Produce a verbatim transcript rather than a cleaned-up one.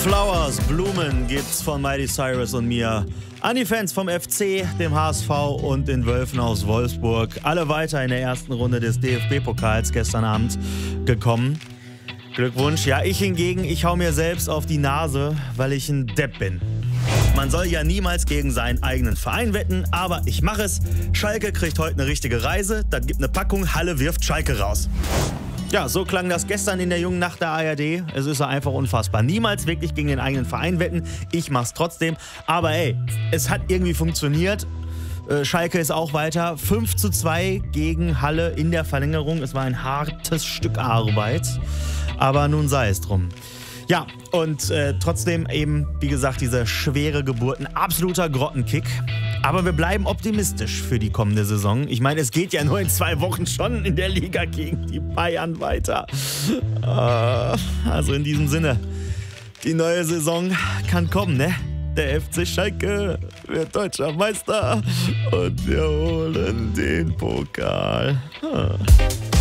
Flowers, Blumen gibt's von Miley Cyrus und mir an die Fans vom F C, dem H S V und den Wölfen aus Wolfsburg. Alle weiter in der ersten Runde des D F B-Pokals gestern Abend gekommen. Glückwunsch. Ja, ich hingegen, ich hau mir selbst auf die Nase, weil ich ein Depp bin. Man soll ja niemals gegen seinen eigenen Verein wetten, aber ich mache es. Schalke kriegt heute eine richtige Reise, das gibt eine Packung, Halle wirft Schalke raus. Ja, so klang das gestern in der jungen Nacht der A R D. Es ist ja einfach unfassbar. Niemals wirklich gegen den eigenen Verein wetten. Ich mach's trotzdem. Aber ey, es hat irgendwie funktioniert. Äh, Schalke ist auch weiter. fünf zu zwei gegen Halle in der Verlängerung. Es war ein hartes Stück Arbeit. Aber nun sei es drum. Ja, und äh, trotzdem eben, wie gesagt, diese schwere Geburt, ein absoluter Grottenkick. Aber wir bleiben optimistisch für die kommende Saison. Ich meine, es geht ja nur in zwei Wochen schon in der Liga gegen die Bayern weiter. Äh, also in diesem Sinne, die neue Saison kann kommen, ne? Der F C Schalke wird deutscher Meister und wir holen den Pokal. Hm.